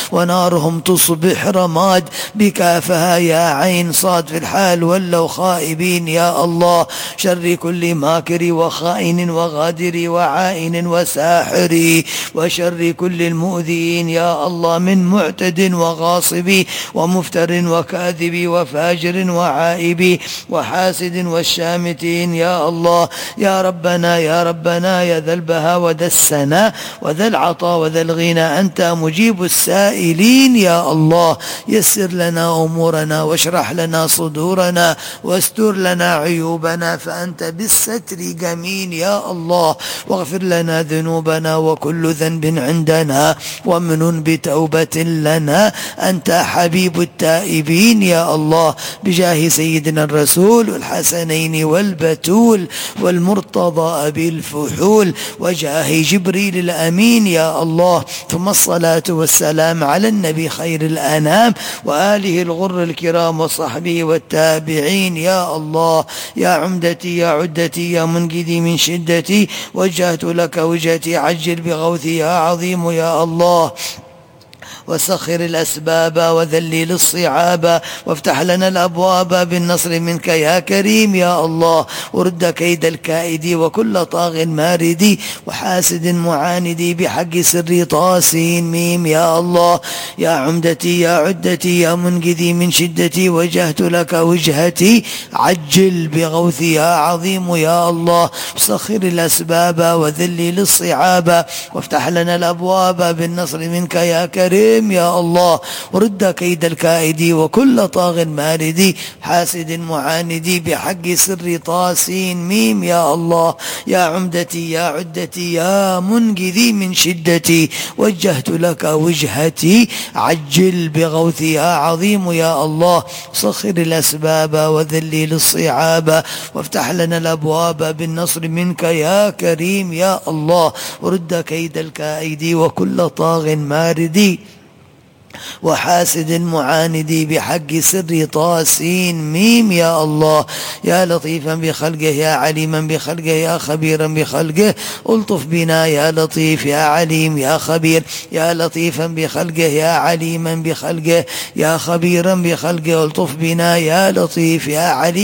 ونارهم تصبح رماد بكافها يا عين صاد في الحال ولوا خائبين يا الله. شر كل ماكر وخائن وغادر وعائن وساحر، وشر كل المؤذين يا الله من معتد وغاصب ومفتر وكاذب وفاجر وعائب وحاسد والشامتين يا الله. يا ربنا يا ربنا يا ذا البهاء وذا السناء وذا العطاء وذا الغنى، أنت مجيب السائلين يا الله. يسر لنا أمورنا واشرح لنا صدورنا واستر لنا عيوبنا، فأنت بالستر جميل يا الله. واغفر لنا ذنوبنا وكل ذنب عندنا ومن بتوبة لنا، أنت حبيب التائبين يا الله. بجاه سيدنا الرسول الحسنين والبتول والمرتضى أبي الفحول وجاه جبريل الأمين يا الله. ثم الصلاة والسلام على النبي خير الأنام وآله الغر الكرام وصحبه والتابعين يا الله. يا عمدتي يا عدتي يا منقذي من شدتي، وجهت لك وجهتي عجل بغوثي يا عظيم يا الله. وسخر الأسباب وذلل الصعاب وافتح لنا الأبواب بالنصر منك يا كريم يا الله. ورد كيد الكائد وكل طاغ مارد وحاسد معاند بحق سر طاسين ميم يا الله. يا عمدتي يا عدتي يا منقذي من شدتي، وجهت لك وجهتي عجل بغوثي يا عظيم يا الله. سخر الأسباب وذلل الصعاب وافتح لنا الأبواب بالنصر منك يا كريم يا الله. ورد كيد الكائد وكل طاغ مارد حاسد معاند بحق سر طاسين ميم يا الله. يا عمدتي يا عدتي يا منقذي من شدتي، وجهت لك وجهتي عجل بغوثي يا عظيم يا الله. سخر الأسباب وذلل الصعاب وافتح لنا الأبواب بالنصر منك يا كريم يا الله. ورد كيد الكائد وكل طاغ مارد وحاسد معاند بحق سر طاسين ميم يا الله. يا لطيفا بخلقه يا عليما بخلقه يا خبيرا بخلقه، ألطف بنا يا لطيف يا عليم يا خبير. يا لطيفا بخلقه يا عليما بخلقه يا خبيرا بخلقه، ألطف بنا يا لطيف يا عليم